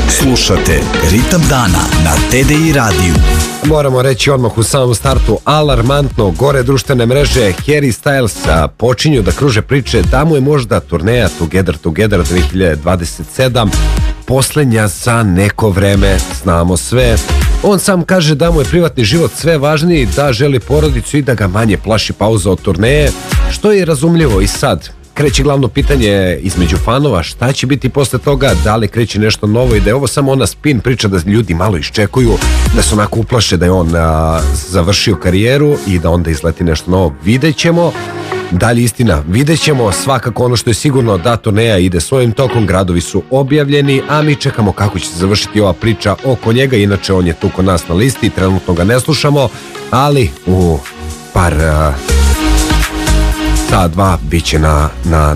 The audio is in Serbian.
Slušate Ritam dana na TDI radiju. Moramo reći odmah u samom startu, alarmantno, gore društvene mreže Harry Styles počinju da kruže priče da mu je možda turneja Together 2027 poslednja za neko vreme. Znamo sve. On sam kaže da mu je privatni život sve važniji, da želi porodicu i da ga manje plaši pauza od turneje, što je razumljivo. I sad kreće glavno pitanje između fanova, šta će biti posle toga, da li kreće nešto novo i da je ovo samo ona spin priča da ljudi malo iščekuju, da se onako uplaše da je on završio karijeru i da onda izleti nešto novo. Vidjet ćemo. Da li istina? Vidjet ćemo. Svakako ono što je sigurno da turneja ide svojim tokom, gradovi su objavljeni, a mi čekamo kako će se završiti ova priča oko njega. Inače on je tu kod nas na listi, trenutno ga ne slušamo, ali u par sat, dva bit će na